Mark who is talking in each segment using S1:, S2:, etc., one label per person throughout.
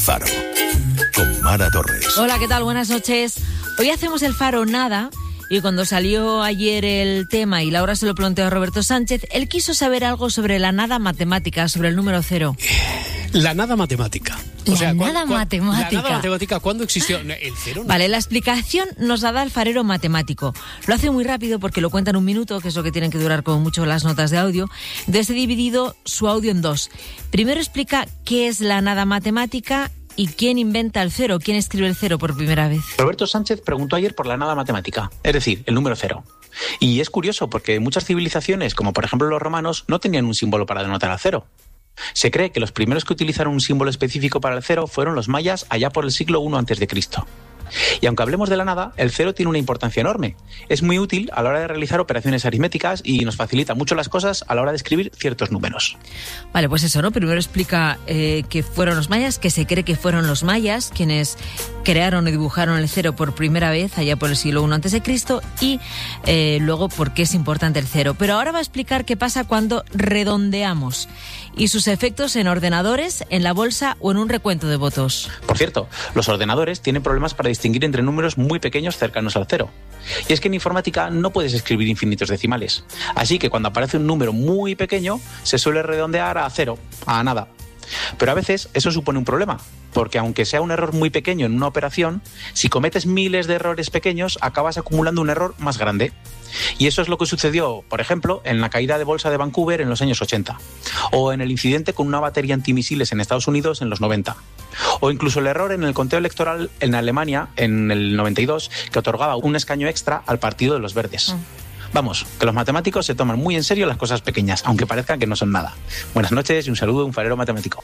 S1: Faro, con Mara Torres.
S2: Hola, ¿qué tal? Buenas noches. Hoy hacemos el Faro Nada, y cuando salió ayer el tema y Laura se lo planteó a Roberto Sánchez, él quiso saber algo sobre la nada matemática, sobre el número 0.
S3: La nada matemática.
S2: La nada matemática,
S3: ¿cuándo existió el 0? No.
S2: Vale, la explicación nos la da el farero matemático. Lo hace muy rápido porque lo cuenta en un minuto, que es lo que tienen que durar como mucho las notas de audio. Entonces he dividido su audio en dos. Primero explica qué es la nada matemática y quién inventa el 0, quién escribe el 0 por primera vez.
S4: Roberto Sánchez preguntó ayer por la nada matemática, es decir, el número 0. Y es curioso porque muchas civilizaciones, como por ejemplo los romanos, no tenían un símbolo para denotar al 0. Se cree que los primeros que utilizaron un símbolo específico para el 0 fueron los mayas allá por el siglo I a.C. Y aunque hablemos de la nada, el 0 tiene una importancia enorme. Es muy útil a la hora de realizar operaciones aritméticas y nos facilita mucho las cosas a la hora de escribir ciertos números.
S2: Vale, pues eso, ¿no? Primero explica que fueron los mayas, que se cree que fueron los mayas quienes crearon y dibujaron el 0 por primera vez allá por el siglo I a.C. y luego por qué es importante el 0. Pero ahora va a explicar qué pasa cuando redondeamos y sus efectos en ordenadores, en la bolsa o en un recuento de votos.
S4: Por cierto, los ordenadores tienen problemas para distinguir entre números muy pequeños cercanos al 0. Y es que en informática no puedes escribir infinitos decimales. Así que cuando aparece un número muy pequeño, se suele redondear a 0, a nada. Pero a veces eso supone un problema, porque aunque sea un error muy pequeño en una operación, si cometes miles de errores pequeños, acabas acumulando un error más grande. Y eso es lo que sucedió, por ejemplo, en la caída de bolsa de Vancouver en los años 80, o en el incidente con una batería antimisiles en Estados Unidos en los 90, o incluso el error en el conteo electoral en Alemania en el 92, que otorgaba un escaño extra al Partido de los Verdes. Vamos, que los matemáticos se toman muy en serio las cosas pequeñas, aunque parezcan que no son nada. Buenas noches y un saludo de un farero matemático.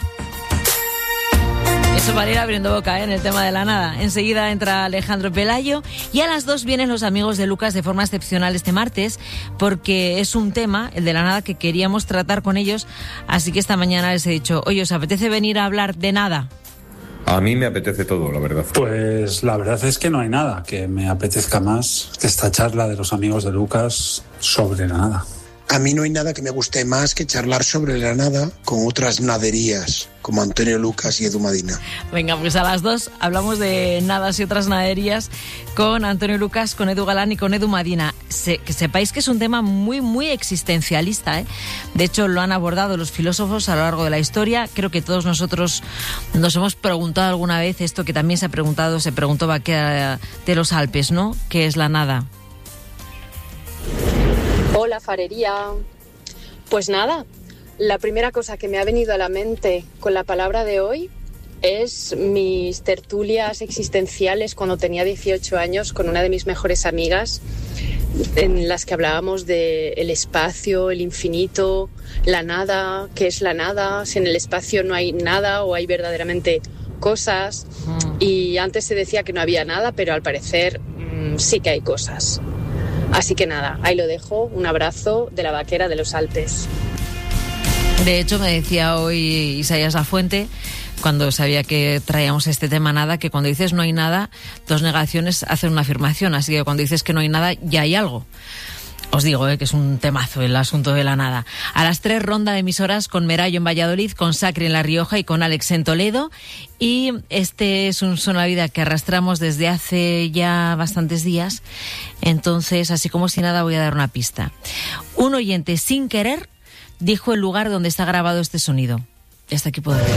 S2: Eso para ir abriendo boca, en el tema de la nada. Enseguida entra Alejandro Pelayo y a las 2 vienen los amigos de Lucas de forma excepcional este martes, porque es un tema, el de la nada, que queríamos tratar con ellos. Así que esta mañana les he dicho, oye, ¿os apetece venir a hablar de nada?
S5: A mí me apetece todo, la verdad.
S6: Pues la verdad es que no hay nada que me apetezca más que esta charla de los amigos de Lucas sobre la nada.
S7: A mí no hay nada que me guste más que charlar sobre la nada con otras naderías, como Antonio Lucas y Edu Madina.
S2: Venga, pues a las 2 hablamos de nadas y otras naderías con Antonio Lucas, con Edu Galán y con Edu Madina. Que sepáis que es un tema muy, muy existencialista, ¿eh? De hecho, lo han abordado los filósofos a lo largo de la historia. Creo que todos nosotros nos hemos preguntado alguna vez esto que también se preguntó Baquea de los Alpes, ¿no? ¿Qué es la nada?
S8: Hola, farería. Pues nada, la primera cosa que me ha venido a la mente con la palabra de hoy es mis tertulias existenciales cuando tenía 18 años con una de mis mejores amigas, en las que hablábamos del espacio, el infinito, la nada, qué es la nada, si en el espacio no hay nada o hay verdaderamente cosas. Y antes se decía que no había nada, pero al parecer sí que hay cosas. Así que nada, ahí lo dejo, un abrazo de la vaquera de los Alpes.
S2: De hecho, me decía hoy Isaías Lafuente, cuando sabía que traíamos este tema nada, que cuando dices no hay nada, 2 negaciones hacen una afirmación, así que cuando dices que no hay nada, ya hay algo. Os digo que es un temazo el asunto de la nada. A las 3, ronda de emisoras con Merayo en Valladolid, con Sacri en La Rioja y con Alex en Toledo. Y este es un Son la Vida que arrastramos desde hace ya bastantes días. Entonces, así como si nada, voy a dar una pista. Un oyente, sin querer, dijo el lugar donde está grabado este sonido. Y hasta aquí puedo ver.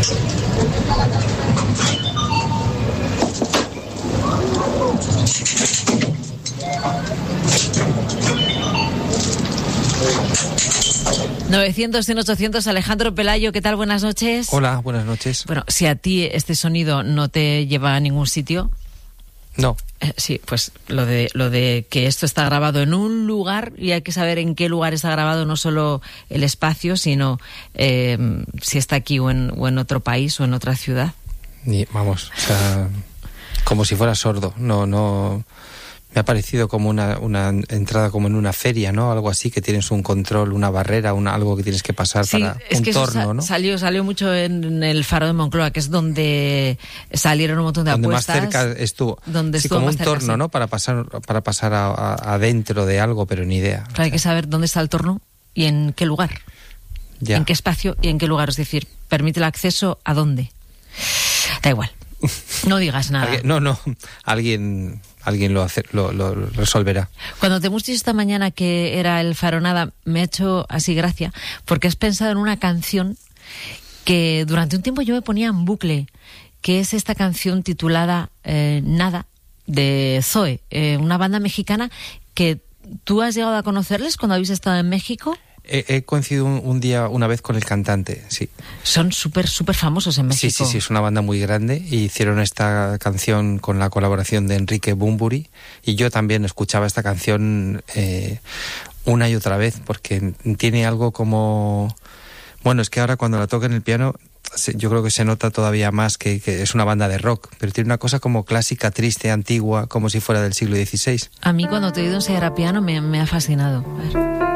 S2: 900-100-800, Alejandro Pelayo, ¿qué tal? Buenas noches.
S9: Hola, buenas noches.
S2: Bueno, si a ti este sonido no te lleva a ningún sitio...
S9: No.
S2: Sí, pues lo de que esto está grabado en un lugar y hay que saber en qué lugar está grabado, no solo el espacio, sino si está aquí o en otro país o en otra ciudad.
S9: Y, vamos, o sea, como si fuera sordo. No... Me ha parecido como una entrada como en una feria, ¿no? Algo así, que tienes un control, una barrera, algo que tienes que pasar para
S2: es
S9: un
S2: que
S9: torno, ¿no?
S2: Salió mucho en el Faro de Moncloa, que es donde salieron un montón de apuestas.
S9: Donde más cerca estuvo.
S2: Sí,
S9: como un
S2: cerca,
S9: torno,
S2: sí.
S9: ¿no? Para pasar adentro de algo, pero ni idea.
S2: Claro, hay que saber dónde está el torno y en qué lugar.
S9: Ya.
S2: En qué espacio y en qué lugar. Es decir, permite el acceso a dónde. Da igual. No digas nada.
S9: Alguien lo resolverá.
S2: Cuando te hemos dicho esta mañana que era el Faronada, me ha hecho así gracia, porque has pensado en una canción que durante un tiempo yo me ponía en bucle, que es esta canción titulada Nada, de Zoe, una banda mexicana que tú has llegado a conocerles cuando habéis estado en México.
S9: He coincidido una vez con el cantante, sí.
S2: Son súper famosos en México.
S9: Sí, es una banda muy grande y hicieron esta canción con la colaboración de Enrique Bunbury, y yo también escuchaba esta canción una y otra vez porque tiene algo como... Bueno, es que ahora cuando la toca en el piano yo creo que se nota todavía más que es una banda de rock, pero tiene una cosa como clásica, triste, antigua, como si fuera del siglo XVI.
S2: A mí cuando te he oído ensayar a piano me ha fascinado. A ver.